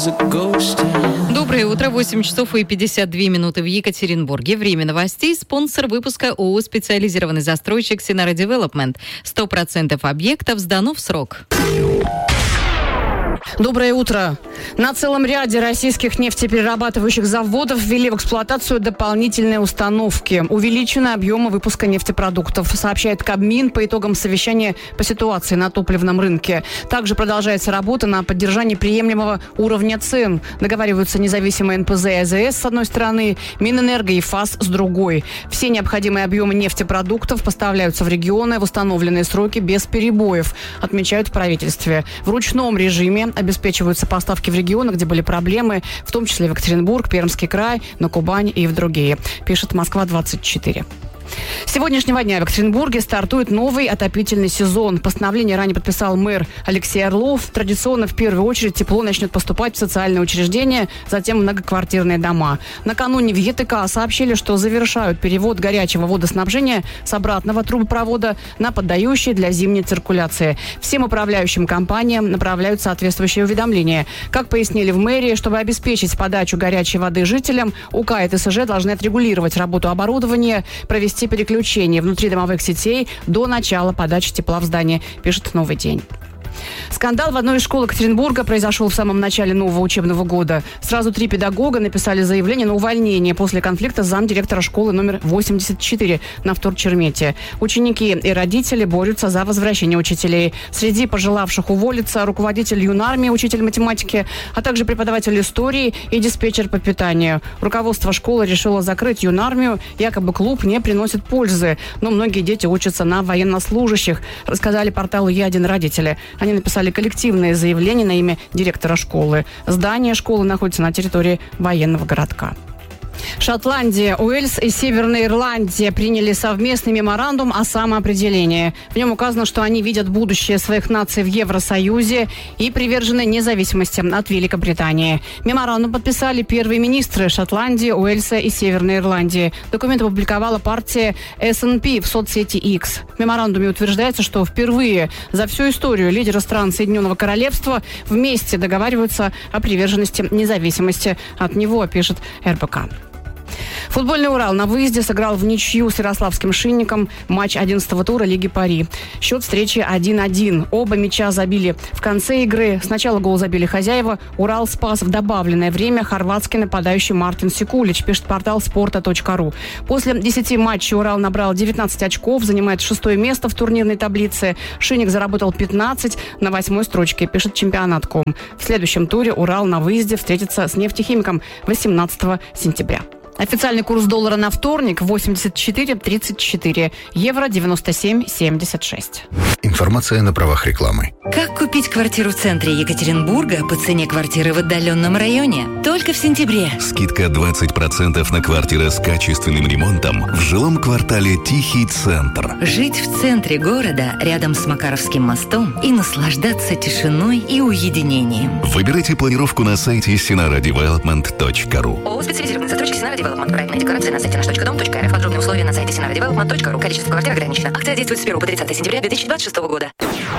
Доброе утро, 8 часов и 52 минуты в Екатеринбурге. Время новостей. Спонсор выпуска ООО «Специализированный застройщик Синара Девелопмент». 100% объектов сдано в срок. Доброе утро. На целом ряде российских нефтеперерабатывающих заводов ввели в эксплуатацию дополнительные установки. Увеличены объемы выпуска нефтепродуктов, сообщает Кабмин по итогам совещания по ситуации на топливном рынке. Также продолжается работа на поддержании приемлемого уровня цен. Договариваются независимые НПЗ и АЗС с одной стороны, Минэнерго и ФАС с другой. Все необходимые объемы нефтепродуктов поставляются в регионы в установленные сроки без перебоев, отмечают в правительстве. В ручном режиме обеспечиваются поставки в регионы, где были проблемы, в том числе в Екатеринбург, Пермский край, на Кубань и в другие, пишет Москва-24. С сегодняшнего дня в Екатеринбурге стартует новый отопительный сезон. Постановление ранее подписал мэр Алексей Орлов. Традиционно в первую очередь тепло начнет поступать в социальные учреждения, затем в многоквартирные дома. Накануне в ЕТК сообщили, что завершают перевод горячего водоснабжения с обратного трубопровода на поддающий для зимней циркуляции. Всем управляющим компаниям направляют соответствующие уведомления. Как пояснили в мэрии, чтобы обеспечить подачу горячей воды жителям, УК и ТСЖ должны отрегулировать работу оборудования, провести переключение внутридомовых сетей до начала подачи тепла в здание, пишет «Новый день». Скандал в одной из школ Екатеринбурга произошел в самом начале нового учебного года. Сразу 3 педагога написали заявление на увольнение после конфликта с замдиректора школы номер 84 на Вторчермете. Ученики и родители борются за возвращение учителей. Среди пожелавших уволиться руководитель юнармии, учитель математики, а также преподаватель истории и диспетчер по питанию. Руководство школы решило закрыть юнармию. Якобы клуб не приносит пользы. Но многие дети учатся на военнослужащих, рассказали порталу «Я1» родители. Они написали коллективное заявление на имя директора школы. Здание школы находится на территории военного городка. Шотландия, Уэльс и Северная Ирландия приняли совместный меморандум о самоопределении. В нем указано, что они видят будущее своих наций в Евросоюзе и привержены независимости от Великобритании. Меморандум подписали первые министры Шотландии, Уэльса и Северной Ирландии. Документ опубликовала партия SNP в соцсети X. В меморандуме утверждается, что впервые за всю историю лидеры стран Соединенного Королевства вместе договариваются о приверженности независимости от него, пишет РБК. Футбольный «Урал» на выезде сыграл в ничью с ярославским «Шинником» матч 11-го тура Лиги Пари. Счет встречи 1-1. Оба мяча забили в конце игры. Сначала гол забили хозяева. «Урал» спас в добавленное время хорватский нападающий Мартин Секулич, пишет портал sporta.ru. После 10 матчей «Урал» набрал 19 очков, занимает 6-е место в турнирной таблице. «Шинник» заработал 15 на 8-й строчке, пишет Чемпионат.ком. В следующем туре «Урал» на выезде встретится с «Нефтехимиком» 18 сентября. Официальный курс доллара на вторник 84.34, евро 97.76. Информация на правах рекламы. Как купить квартиру в центре Екатеринбурга по цене квартиры в отдаленном районе? Только в сентябре. Скидка 20% на квартиры с качественным ремонтом в жилом квартале «Тихий центр». Жить в центре города, рядом с Макаровским мостом и наслаждаться тишиной и уединением. Выбирайте планировку на сайте sinaradevelopment.ru. ООО «Специализированный застройщик Синара Девелопмент». Проектная декларация на сайте nаш.dom.rf. Подробные условия на сайте sinaradevelopment.ru. Количество квартир ограничено. Акция действует с 1 по 30 сентября 2026 года.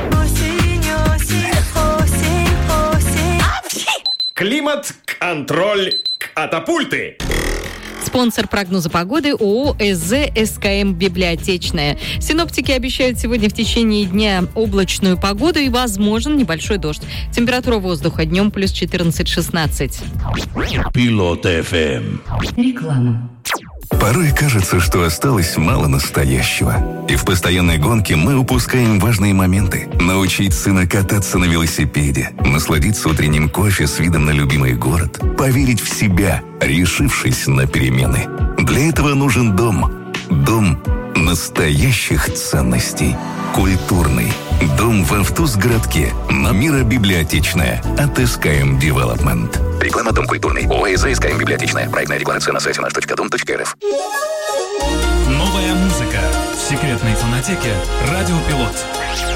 Климат-контроль катапульты. Спонсор прогноза погоды ООО СЗ СКМ «Библиотечная». Синоптики обещают сегодня в течение дня облачную погоду и возможен небольшой дождь. Температура воздуха днем плюс 14-16. Пилот ФМ. Реклама. Порой кажется, что осталось мало настоящего. И в постоянной гонке мы упускаем важные моменты. Научить сына кататься на велосипеде, насладиться утренним кофе с видом на любимый город, поверить в себя, решившись на перемены. Для этого нужен дом. Дом настоящих ценностей. Культурный. Дом в Автузгородке. Номера библиотечная. От СКМ Девелопмент. Реклама «Дом культурный». ООО СКМ Библиотечная. Проектная декларация на сайте наш.дом.рф. Новая музыка в секретной фонотеке «Радио Пилот».